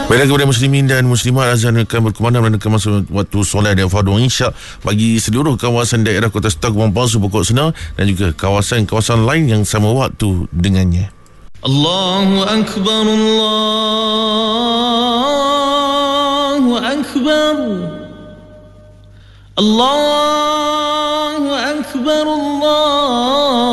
Baiklah kepada muslimin dan muslimat, azan akan berkumandang dan akan masuk waktu solat dan fardu isyak bagi seluruh kawasan daerah Kota Setar, Gubang Palsu, Pokok Senar dan juga kawasan-kawasan lain yang sama waktu dengannya. Allahu Akbar, Allahu Akbar, Allahu Akbar, Allah